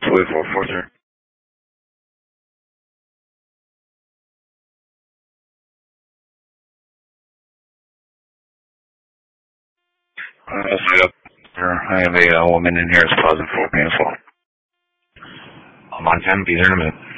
Wait for 4 straight up. I have a woman in here that's causing 4 pain as well. I'm on 10, be there in a minute.